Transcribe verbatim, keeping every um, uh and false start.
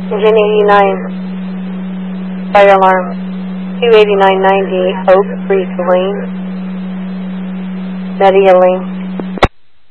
Engine eighty-nine, fire alarm. two eighty-nine ninety Oak Creek Lane, Media Lane.